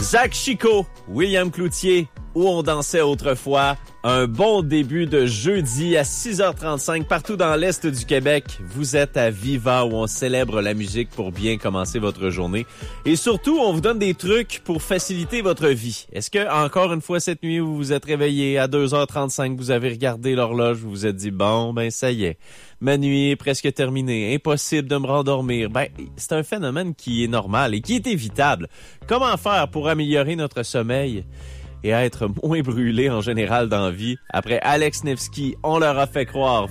Zach Chico, William Cloutier, où on dansait autrefois. Un bon début de jeudi à 6h35 partout dans l'Est du Québec. Vous êtes à Viva où on célèbre la musique pour bien commencer votre journée. Et surtout, on vous donne des trucs pour faciliter votre vie. Est-ce que, encore une fois, cette nuit, vous vous êtes réveillé à 2h35, vous avez regardé l'horloge, vous vous êtes dit, bon, ben ça y est, ma nuit est presque terminée, impossible de me rendormir. Ben, c'est un phénomène qui est normal et qui est évitable. Comment faire pour améliorer notre sommeil et être moins brûlé en général dans la vie? Après Alex Nevsky, on leur a fait croire.